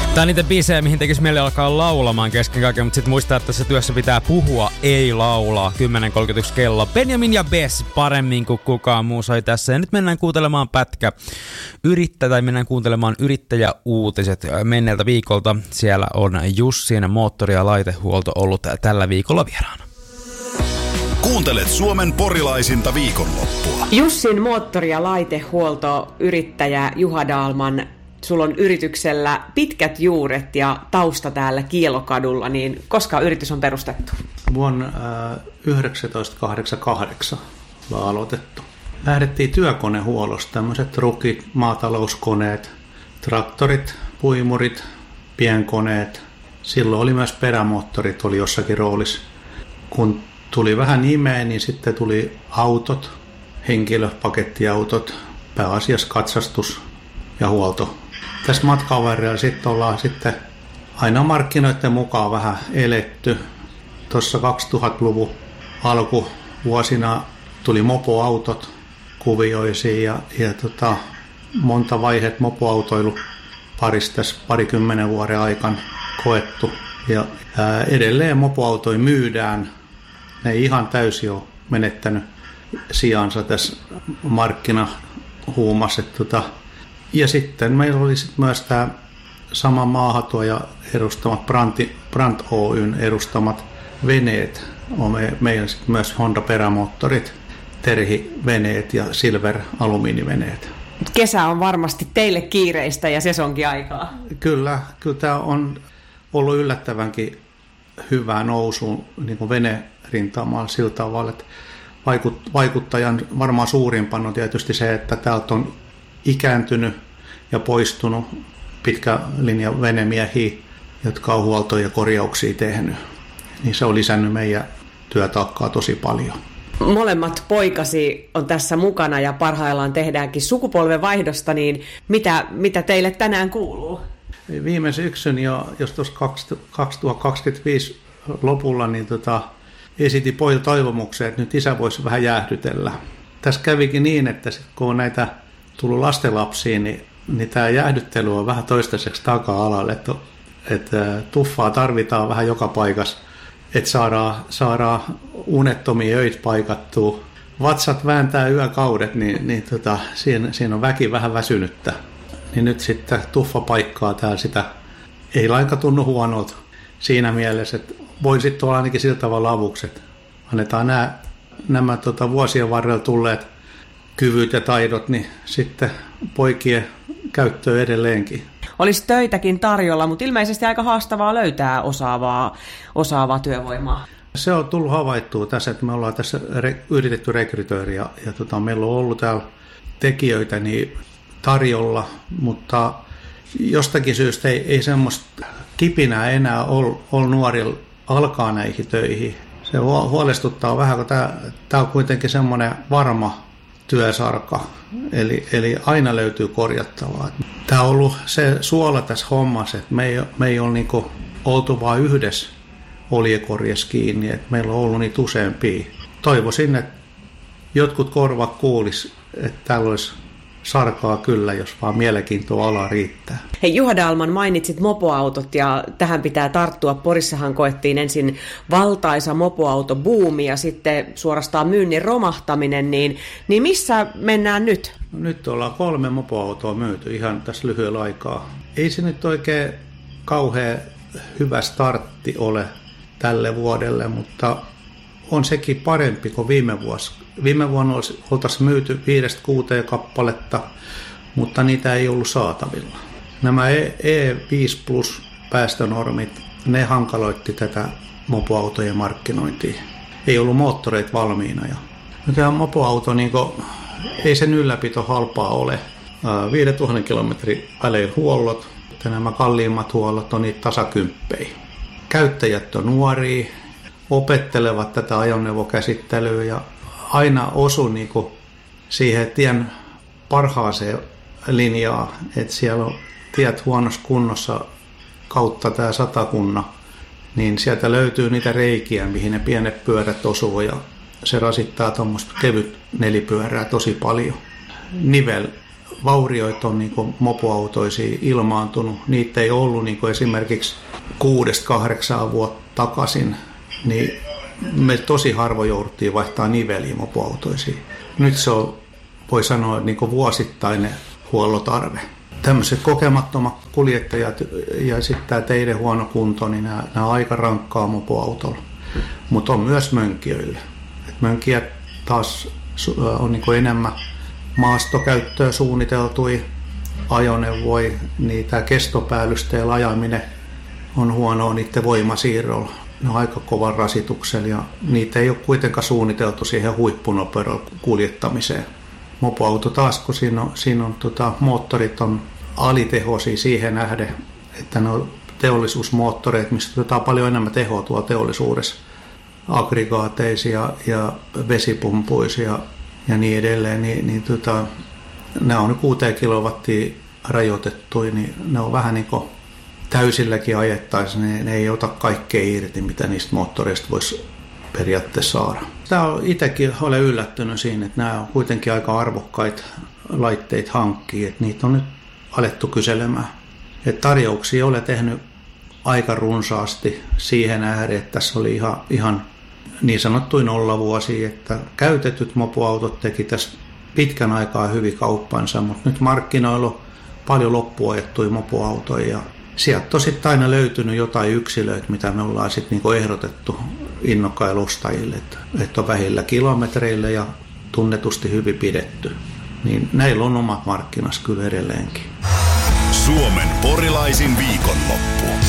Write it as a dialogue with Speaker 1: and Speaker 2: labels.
Speaker 1: Tää on niitä biisejä, mihin tekisi meille alkaa laulamaan kesken kaiken, mutta sit muistaa, että tässä työssä pitää puhua, ei laulaa. 10.31 kello. Benjamin ja Bess paremmin kuin kukaan muu soi tässä. Ja nyt mennään kuuntelemaan mennään kuuntelemaan yrittäjäuutiset menneeltä viikolta. Siellä on Jussin moottori- ja laitehuolto ollut tällä viikolla vieraana.
Speaker 2: Kuuntelet Suomen porilaisinta viikonloppua.
Speaker 3: Jussin moottori- ja laitehuolto yrittäjä Juha Dahlman. Sulla on yrityksellä pitkät juuret ja tausta täällä Kielokadulla, niin koska yritys on perustettu?
Speaker 4: Vuonna 1988 ollaan aloitettu. Lähdettiin työkonehuollosta, tämmöiset rukit, maatalouskoneet, traktorit, puimurit, pienkoneet. Silloin oli myös perämoottorit, oli jossakin roolissa. Kun tuli vähän nimeä, niin sitten tuli autot, henkilöpakettiautot, pääasiassa katsastus ja huolto. Tässä matkan varrella sitten ollaan aina markkinoiden mukaan vähän eletty. Tuossa 2000-luvun alkuvuosina tuli mopoautot kuvioisiin ja monta vaiheet mopoautoilu parikymmenen vuoden aikana koettu. Ja edelleen mopoautoja myydään. Ne ei ihan täysin ole menettänyt sijansa tässä markkinahuumassa. Ja sitten meillä oli myös tämä sama maahatuoja edustamat Brandt Oyn edustamat veneet. On meillä sitten myös Honda perämoottorit, Terhi-veneet ja Silver alumiiniveneet.
Speaker 3: Kesä on varmasti teille kiireistä ja sesonkiaikaa.
Speaker 4: Kyllä tämä on ollut yllättävänkin hyvää nousua niin kuin venerintamalla sillä tavalla, että vaikuttajan varmaan suurimpana on tietysti se, että täältä on ikääntynyt ja poistunut pitkä linja venemiehiä, jotka on huoltoja ja korjauksia tehnyt. Niin se on lisännyt meidän työtaakkaa tosi paljon.
Speaker 3: Molemmat poikasi on tässä mukana ja parhaillaan tehdäänkin sukupolvenvaihdosta, niin mitä teille tänään kuuluu?
Speaker 4: Viime syksyn jos tuossa 2025 lopulla niin esitin pojille toivomuksen, että nyt isä voisi vähän jäähdytellä. Tässä kävikin niin, että sit, kun on näitä tullut lastenlapsia, niin tämä jäähdyttely on vähän toistaiseksi taka-alalle. Että tuffaa tarvitaan vähän joka paikassa, että saadaan unettomia öitä paikattua. Vatsat vääntää yökaudet, niin siinä on väki vähän väsynyttä. Niin nyt sitten tuffa paikkaa täällä sitä. Ei lainkaan tunnu huonolta siinä mielessä, että voi sitten olla ainakin sillä tavalla avuksi, että annetaan nämä vuosien varrella tulleet kyvyt ja taidot, niin sitten poikien käyttöön edelleenkin.
Speaker 3: Olisi töitäkin tarjolla, mutta ilmeisesti aika haastavaa löytää osaavaa työvoimaa.
Speaker 4: Se on tullut havaittua tässä, että me ollaan tässä yritetty rekrytoida ja meillä on ollut täällä tekijöitä niin tarjolla, mutta jostakin syystä ei semmoista kipinää enää ole nuorilla alkaa näihin töihin. Se huolestuttaa vähän, kun tämä on kuitenkin semmoinen varma työsarka, eli aina löytyy korjattavaa. Tämä on ollut se suola tässä hommassa, että me ei ole niinku oltu vain yhdessä oljekorjassa kiinni, että meillä on ollut niitä useampia. Toivoisin, että jotkut korvat kuulis, että täällä olisi sarkaa kyllä, jos vaan mielenkiintoa ala riittää.
Speaker 3: Hei Juha Dahlman, mainitsit mopoautot ja tähän pitää tarttua. Porissahan koettiin ensin valtaisa mopoautobuumi ja sitten suorastaan myynnin romahtaminen, niin missä mennään nyt?
Speaker 4: Nyt ollaan 3 mopoautoa myyty ihan tässä lyhyellä aikaa. Ei se nyt oikein kauhean hyvä startti ole tälle vuodelle, mutta on sekin parempi kuin viime vuosi. Viime vuonna oltaisiin myyty 5-6 kappaletta, mutta niitä ei ollut saatavilla. Nämä E5 Plus päästönormit, ne hankaloitti tätä mopoautojen markkinointia. Ei ollut moottoreita valmiina. Tämä mopoauto, ei sen ylläpito halpaa ole. 5000 kilometrin välein huollot, ja nämä kalliimmat huollot on niitä tasakymppejä. Käyttäjät on nuoria, opettelevat tätä ajoneuvokäsittelyä ja aina osu siihen tien parhaaseen linjaan, että siellä on tiet huonossa kunnossa kautta tämä Satakunnan, niin sieltä löytyy niitä reikiä, mihin ne pienet pyörät osuu ja se rasittaa tuommoista kevyt nelipyörää tosi paljon. vaurioita on niin kuin mopoautoisiin ilmaantunut. Niitä ei ollut niin kuin esimerkiksi 6-8 vuotta takaisin, niin me tosi harvoin jouduttiin vaihtaa niveliä mopoautoisiin. Nyt se on, voi sanoa, niin kuin vuosittainen huollotarve. Tämmöiset kokemattomat kuljettajat ja sitten tämä teiden huono kunto, niin nämä on aika rankkaa mopoautolla. Mutta on myös mönkijöille. Mönkijät taas on niin kuin enemmän maastokäyttöä suunniteltuja ajoneuvoja, niin tämä kestopäällysteellä ajaminen on huonoa niiden voimasiirrolla. Ne on aika kovan rasituksella ja niitä ei ole kuitenkaan suunniteltu siihen huippunopeudella kuljettamiseen. Mopoauto taas, kun siinä on moottorit on alitehoisia siihen nähden, että ne on teollisuusmoottoreita, mistä otetaan paljon enemmän tehoa tuolla teollisuudessa. Aggregaateisia ja vesipumpuisia ja niin edelleen, niin ne on 6 kilowattia rajoitettuja, niin ne on vähän niin kuin täysilläkin ajettaisiin, niin ne ei ota kaikkea irti, mitä niistä moottoreista voisi periaatteessa saada. Tämä on itsekin olen yllättynyt siinä, että nämä on kuitenkin aika arvokkaita laitteita hankkia, että niitä on nyt alettu kyselemään. Että tarjouksia olen tehnyt aika runsaasti siihen ääreen, että tässä oli ihan niin sanottuin nollavuosia, että käytetyt mopoautot teki tässä pitkän aikaa hyvin kauppansa, mutta nyt markkinoilla on paljon loppuajettuja mopoautoja ja sieltä on sitten aina löytynyt jotain yksilöitä, mitä me ollaan sitten niinku ehdotettu innokkaille ostajille, että on vähillä kilometreillä ja tunnetusti hyvin pidetty. Niin näillä on omat markkinassa kyllä edelleenkin.
Speaker 2: Suomen porilaisin viikonloppu.